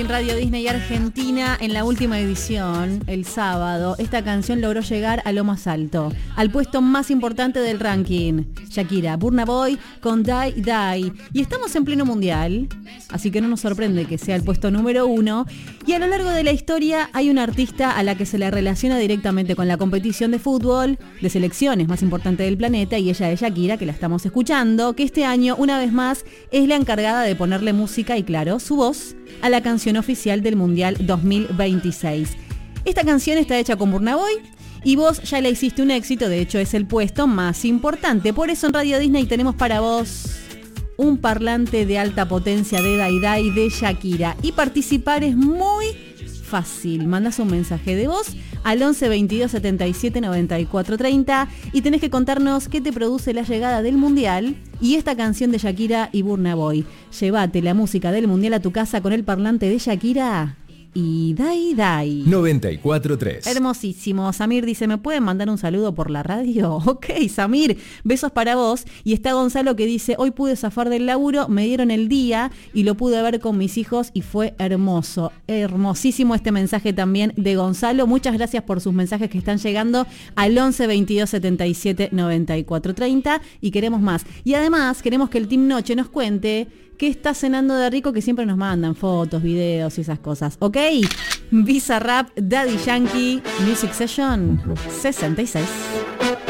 En Radio Disney Argentina, en la última edición, el sábado, esta canción logró llegar a lo más alto, al puesto más importante del ranking. Shakira, Burna Boy con Die Die. Y estamos en pleno mundial, así que no nos sorprende que sea el puesto número 1. Y a lo largo de la historia hay una artista a la que se le relaciona directamente con la competición de fútbol, de selecciones más importante del planeta, y ella es Shakira, que la estamos escuchando, que este año, una vez más, es la encargada de ponerle música y, claro, su voz a la canción oficial del Mundial 2026. Esta canción está hecha con Burna Boy y vos ya la hiciste un éxito, de hecho es el puesto más importante. Por eso en Radio Disney tenemos para vos un parlante de alta potencia de Die Die de Shakira. Y participar es muy fácil. Mandás un mensaje de voz al 11 22 77 94 30 y tenés que contarnos qué te produce la llegada del Mundial y esta canción de Shakira y Burna Boy. Llévate la música del Mundial a tu casa con el parlante de Shakira y Die Die 94.3. Hermosísimo. Samir dice, ¿me pueden mandar un saludo por la radio? Ok, Samir, besos para vos. Y está Gonzalo que dice, hoy pude zafar del laburo, me dieron el día y lo pude ver con mis hijos y fue hermoso. Hermosísimo este mensaje también de Gonzalo. Muchas gracias por sus mensajes que están llegando al 11 22 77 94 30 y queremos más. Y además queremos que el Team Noche nos cuente qué está cenando de rico, que siempre nos mandan fotos, videos y esas cosas. ¿Ok? Bizarrap, Daddy Yankee, Music Session 66.